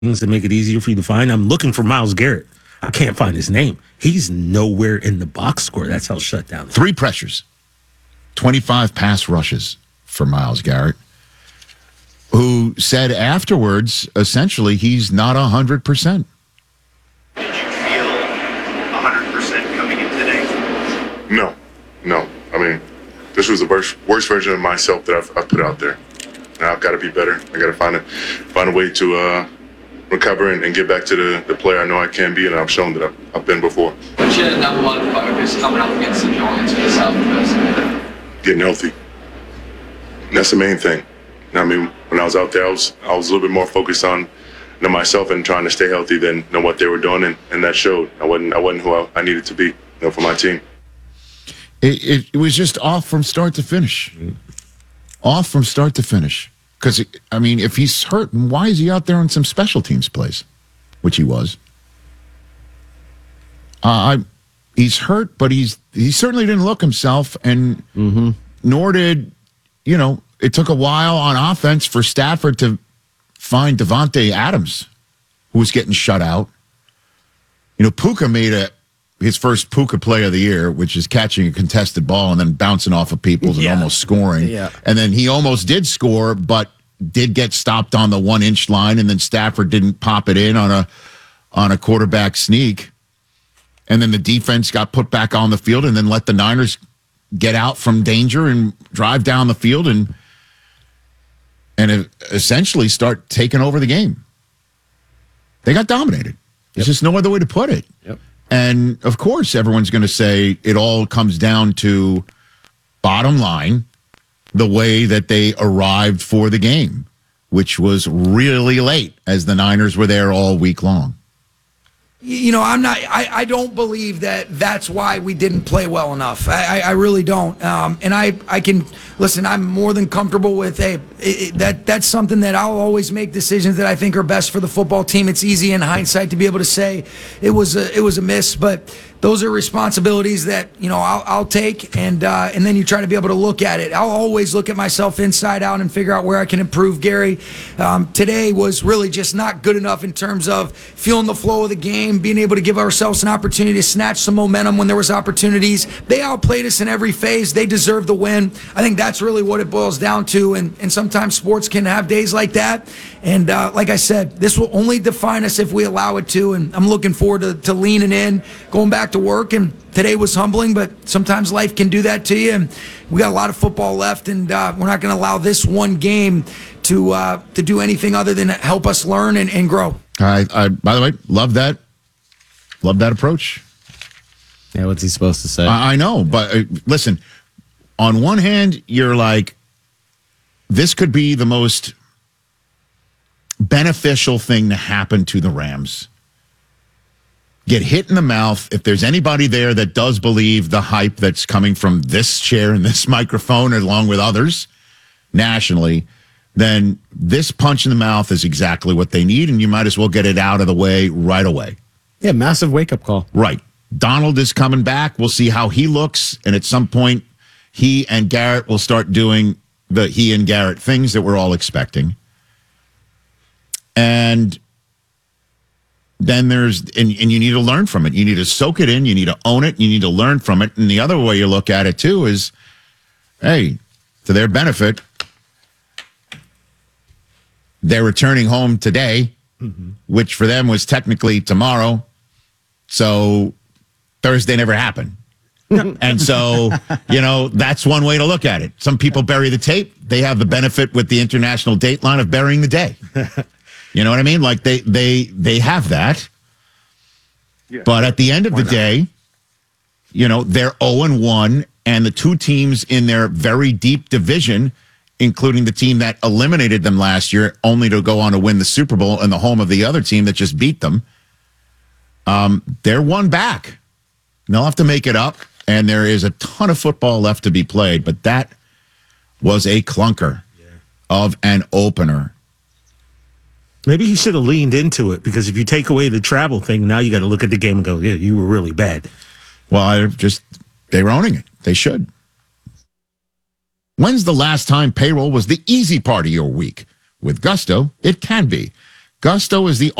things to make it easier for you to find. I'm looking for Myles Garrett. I can't find his name. He's nowhere in the box score. That's how shut down. 3 pressures, 25 pass rushes for Myles Garrett, who said afterwards, essentially, he's not 100%. Did you feel 100% coming in today? No. I mean, this was the worst version of myself that I've put out there. Now I've got to be better. I got to find a way to recover and get back to the player I know I can be, and I've shown that I've been before. What's your number one focus coming up against the Giants for yourself personally? Getting healthy. That's the main thing. I mean, when I was out there, I was a little bit more focused on myself and trying to stay healthy than what they were doing, and that showed. I wasn't who I needed to be, for my team. It was just off from start to finish. Off from start to finish. Because, I mean, if he's hurt, why is he out there on some special teams plays? Which he was. He's hurt, but he certainly didn't look himself, and nor did, it took a while on offense for Stafford to find Davante Adams, who was getting shut out. Puka made his first Puka play of the year, which is catching a contested ball and then bouncing off of people's and almost scoring. Yeah. And then he almost did score, but did get stopped on the 1-inch line, and then Stafford didn't pop it in on a quarterback sneak. And then the defense got put back on the field and then let the Niners get out from danger and drive down the field and essentially start taking over the game. They got dominated. There's just no other way to put it. Yep. And, of course, everyone's going to say it all comes down to, bottom line, the way that they arrived for the game, which was really late as the Niners were there all week long. I don't believe that that's why we didn't play well enough. I really don't. And I can, listen, I'm more than comfortable with, that's something that I'll always make decisions that I think are best for the football team. It's easy in hindsight to be able to say it was a miss, but those are responsibilities that, I'll take, and then you try to be able to look at it. I'll always look at myself inside out and figure out where I can improve, Gary. Today was really just not good enough in terms of feeling the flow of the game, being able to give ourselves an opportunity to snatch some momentum when there was opportunities. They outplayed us in every phase. They deserve the win. I think that's really what it boils down to, and sometimes sports can have days like that. And like I said, this will only define us if we allow it to, and I'm looking forward to leaning in, going back to work. And today was humbling, but sometimes life can do that to you. And we got a lot of football left, and we're not going to allow this one game to do anything other than help us learn and grow. I by the way, love that approach. Yeah, what's he supposed to say? I know, but listen, on one hand, you're like, this could be the most beneficial thing to happen to the Rams. Get hit in the mouth. If there's anybody there that does believe the hype that's coming from this chair and this microphone, along with others nationally, then this punch in the mouth is exactly what they need, and you might as well get it out of the way right away. Yeah, massive wake-up call. Right. Donald is coming back. We'll see how he looks, and at some point, he and Garrett will start doing the he and Garrett things that we're all expecting. And then and you need to learn from it. You need to soak it in. You need to own it. You need to learn from it. And the other way you look at it, too, is, hey, to their benefit, they're returning home today, which for them was technically tomorrow. So Thursday never happened. And so, that's one way to look at it. Some people bury the tape. They have the benefit with the international date line of burying the day. You know what I mean? Like they have that. Yeah. But at the end of the day, they're 0-1, and the two teams in their very deep division, including the team that eliminated them last year, only to go on to win the Super Bowl and the home of the other team that just beat them, they're one back. And they'll have to make it up, and there is a ton of football left to be played, but that was a clunker of an opener. Maybe he should have leaned into it, because if you take away the travel thing, now you got to look at the game and go, yeah, you were really bad. Well, they were owning it. They should. When's the last time payroll was the easy part of your week? With Gusto, it can be. Gusto is the